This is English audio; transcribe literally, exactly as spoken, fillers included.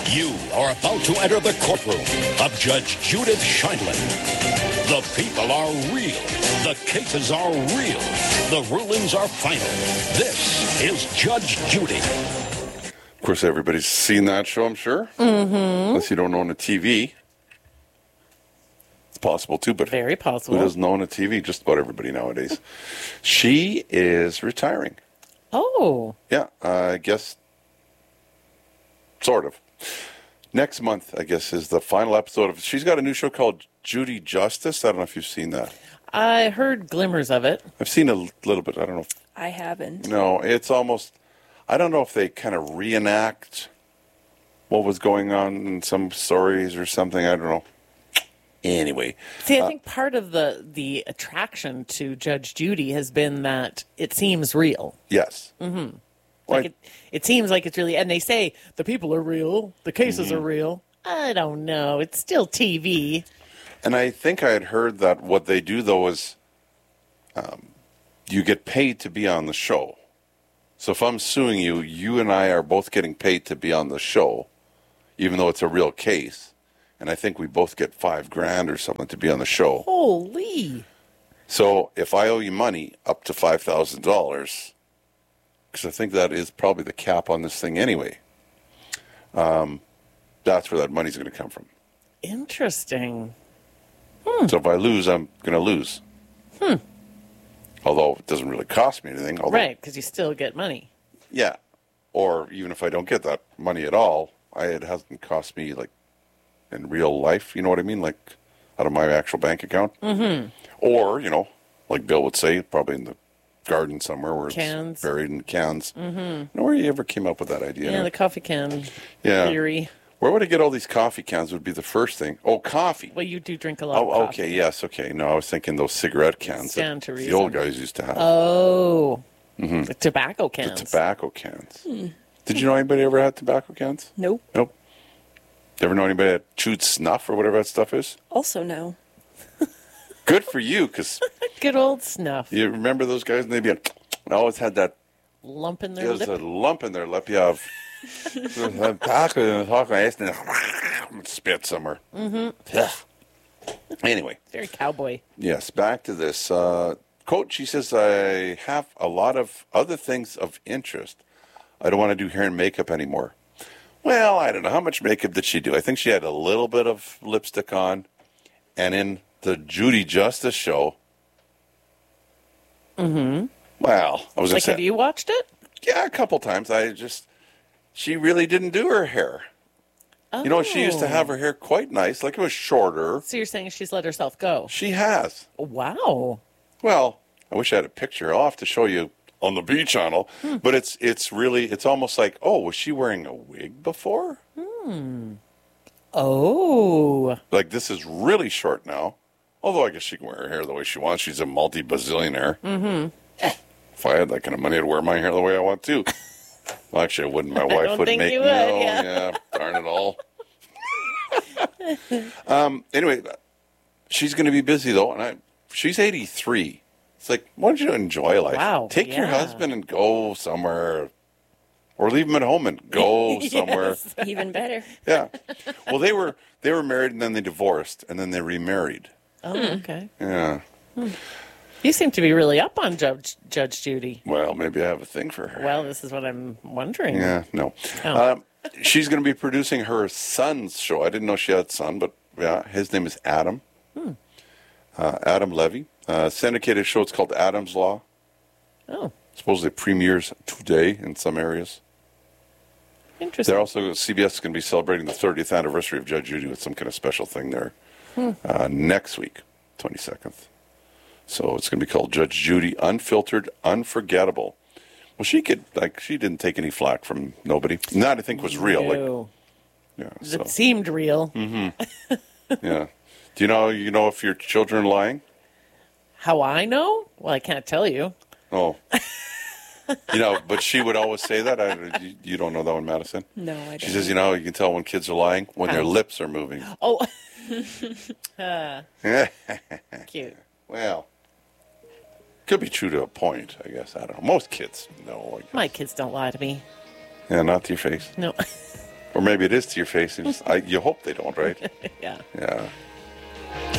You are about to enter the courtroom of Judge Judith Scheindlin. The people are real. The cases are real. The rulings are final. This is Judge Judy. Of course, everybody's seen that show, I'm sure. Mm-hmm. Unless you don't own a T V. It's possible, too, but very possible. Who doesn't own a T V? Just about everybody nowadays. She is retiring. Oh. Yeah, uh, I guess, sort of. Next month, I guess, is the final episode of... She's got a new show called Judy Justice. I don't know if you've seen that. I heard glimmers of it. I've seen a little bit. I don't know. If, I haven't. No, it's almost... I don't know if they kind of reenact what was going on in some stories or something. I don't know. Anyway. See, I uh, think part of the, the attraction to Judge Judy has been that it seems real. Yes. Mm-hmm. Like it, it seems like it's really, and they say the people are real, the cases mm-hmm. are real. I don't know. It's still T V. And I think I had heard that what they do, though, is um, you get paid to be on the show. So if I'm suing you, you and I are both getting paid to be on the show, even though it's a real case. And I think we both get five grand or something to be on the show. Holy. So if I owe you money up to five thousand dollars... because I think that is probably the cap on this thing anyway. Um, that's where that money's going to come from. Interesting. Hmm. So if I lose, I'm going to lose. Hmm. Although it doesn't really cost me anything. Although, Right, because you still get money. Yeah. Or even if I don't get that money at all, I, it hasn't cost me, like, in real life, you know what I mean? Like, out of my actual bank account. Mm-hmm. Or, you know, like Bill would say, probably in the garden somewhere where cans. It's buried in cans. Mm-hmm. I don't know where you ever came up with that idea. Yeah, the coffee can yeah. theory. Where would I get all these coffee cans would be the first thing. Oh, coffee. Well, you do drink a lot oh, of coffee. okay, yes, okay. No, I was thinking those cigarette cans Stand that to the reason. old guys used to have. Oh, mm-hmm. the tobacco cans. The tobacco cans. Hmm. Did you know anybody ever had tobacco cans? Nope. Nope. Ever know anybody that chewed snuff or whatever that stuff is? Also no. Good for you, because... Good old snuff. You remember those guys? And they'd be... I always had that... Lump in their There's lip. a lump in their lip. You have... spit somewhere. Mm-hmm. Anyway. Very cowboy. Yes, back to this. Uh, quote, she says, I have a lot of other things of interest. I don't want to do hair and makeup anymore. Well, I don't know. How much makeup did she do? I think she had a little bit of lipstick on. And in the Judy Justice show... Mm-hmm. Well, I was like, say, have you watched it? Yeah, a couple times. I just... She really didn't do her hair. Oh. You know, she used to have her hair quite nice. Like, it was shorter. So you're saying she's let herself go? She has. Wow. Well, I wish I had a picture. I'll have to show you on the B channel. Hmm. But it's it's really, it's almost like, oh, was she wearing a wig before? Hmm. Oh. Like, this is really short now. Although I guess she can wear her hair the way she wants. She's a multi-bazillionaire. Mm-hmm. If I had that kind of money, I'd wear my hair the way I want to. Well, actually, I wouldn't. My wife I don't would think make you me. would, No, yeah. yeah, darn it all. um. Anyway, she's going to be busy though, and I. She's eighty-three. It's like, why don't you enjoy life? Wow. Take yeah. your husband and go somewhere, or leave him at home and go somewhere. Yes. Even better. Yeah. Well, they were they were married and then they divorced and then they remarried. Oh, okay. Yeah. Hmm. You seem to be really up on Judge, Judge Judy. Well, maybe I have a thing for her. Well, this is what I'm wondering. Yeah, no. Oh. Um, she's going to be producing her son's show. I didn't know she had a son, but yeah, his name is Adam. Hmm. Uh, Adam Levy. Uh, syndicated show. It's called Adam's Law. Oh. Supposedly premieres today in some areas. Interesting. They're also, C B S is going to be celebrating the thirtieth anniversary of Judge Judy with some kind of special thing there Hmm. uh, next week, twenty-second. So it's going to be called Judge Judy Unfiltered, Unforgettable. Well, she could, like, she didn't take any flack from nobody. And that, I think, was real. No. Like, yeah. So. It seemed real. Mm-hmm. Yeah. Do you know, you know if your children are lying? How I know? Well, I can't tell you. Oh. You know, but she would always say that. I, you, you don't know that one, Madison? No, I don't. She says, you know, you can tell when kids are lying when How? their lips are moving. Oh. uh, cute. Well, could be true to a point, I guess. I don't know. Most kids know. I guess. My kids don't lie to me. Yeah, not to your face. No. Or maybe it is to your face, and just, I, you hope they don't, right? Yeah. Yeah.